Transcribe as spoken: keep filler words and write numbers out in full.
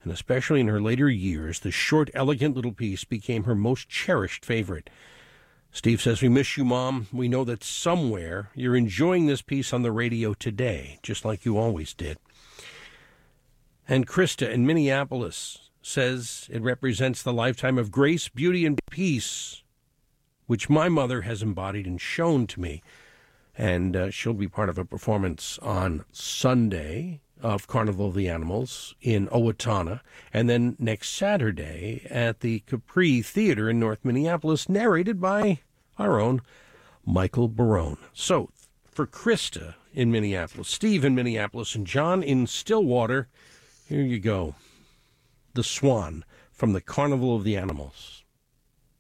and especially in her later years, the short, elegant little piece became her most cherished favorite. Steve says, "We miss you, Mom. We know that somewhere you're enjoying this piece on the radio today, just like you always did." And Krista in Minneapolis says it represents the lifetime of grace, beauty, and peace, which my mother has embodied and shown to me. And uh, she'll be part of a performance on Sunday of Carnival of the Animals in Owatonna, and then next Saturday at the Capri Theater in North Minneapolis, narrated by our own Michael Barone. So, for Krista in Minneapolis, Steve in Minneapolis, and John in Stillwater, here you go. The Swan from the Carnival of the Animals.